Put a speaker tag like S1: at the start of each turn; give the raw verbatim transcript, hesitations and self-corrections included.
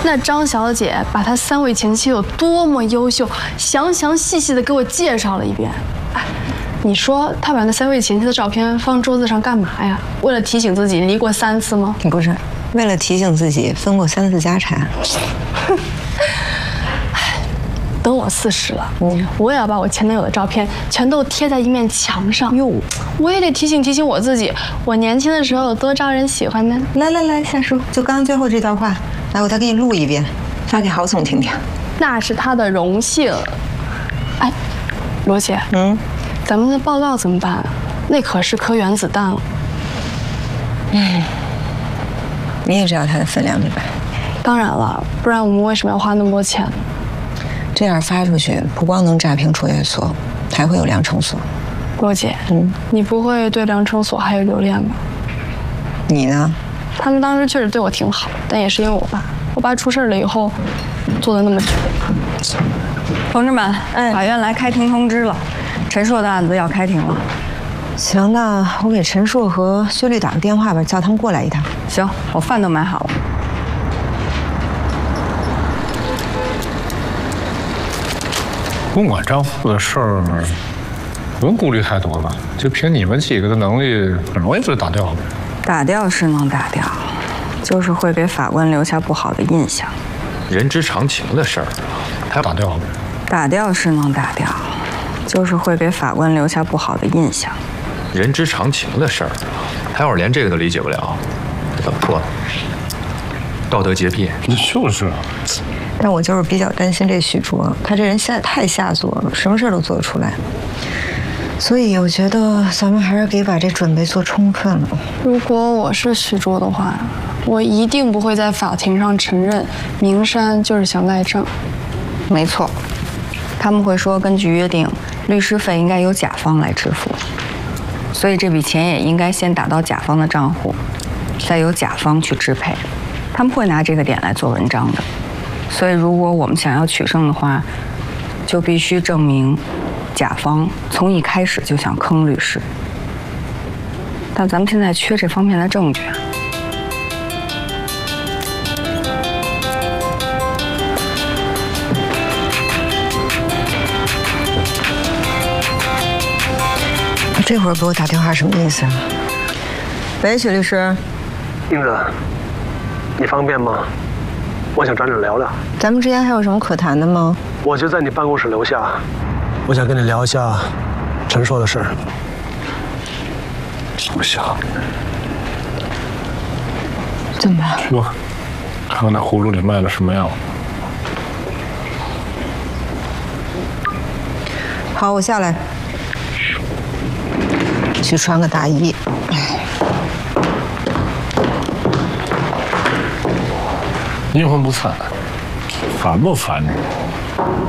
S1: 那张小姐把她三位前妻有多么优秀，详详细细的给我介绍了一遍。哎，你说她把那三位前妻的照片放桌子上干嘛呀？为了提醒自己离过三次吗？
S2: 不是，为了提醒自己分过三次家产。
S1: 等我四十了，嗯，我也要把我前男友的照片全都贴在一面墙上。哟，我也得提醒提醒我自己，我年轻的时候有多招人喜欢呢。
S2: 来来来，夏叔，就刚刚最后这段话，来，我再给你录一遍，发给郝总听听。
S1: 那是他的荣幸。哎，罗姐，
S2: 嗯，
S1: 咱们的报告怎么办？那可是颗原子弹了。
S2: 嗯，你也知道它的分量对吧？
S1: 当然了，不然我们为什么要花那么多钱？
S2: 这样发出去，不光能炸平卓越所，还会有梁成所。
S1: 罗姐，嗯，你不会对梁成所还有留恋吧？
S2: 你呢？
S1: 他们当时确实对我挺好，但也是因为我爸。我爸出事了以后，做的那么绝。
S3: 同志们，哎，法院来开庭通知了，陈硕的案子要开庭了。
S2: 行，那我给陈硕和薛律打个电话吧，叫他们过来一趟。
S3: 行，我饭都买好了。
S4: 公管账户的事儿，不用顾虑太多吧？就凭你们几个的能力，很容易就打掉。
S3: 打掉是能打掉，就是会给法官留下不好的印象。
S4: 人之常情的事儿，还要打掉？
S3: 打掉是能打掉，就是会给法官留下不好的印象。
S4: 人之常情的事儿，还有连这个都理解不了，怎么说？道德洁癖。就是。
S2: 但我就是比较担心这许卓，他这人现在太下作了，什么事都做得出来。所以我觉得咱们还是得把这准备做充分了。
S1: 如果我是许卓的话，我一定不会在法庭上承认明山就是想赖账。
S3: 没错，他们会说根据约定，律师费应该由甲方来支付，所以这笔钱也应该先打到甲方的账户，再由甲方去支配。他们会拿这个点来做文章的。所以，如果我们想要取胜的话，就必须证明甲方从一开始就想坑律师。但咱们现在缺这方面的证据。
S2: 这会儿给我打电话什么意思啊？喂，许律师。
S5: 英子，你方便吗？我想找你聊聊，
S2: 咱们之间还有什么可谈的吗？
S5: 我就在你办公室楼下，我想跟你聊一下陈硕的事儿。
S4: 不行，
S2: 怎么办？
S4: 去吧，看看那葫芦里卖的什么药。
S2: 好，我下来，去穿个大衣。
S4: 阴魂不散，烦不烦你？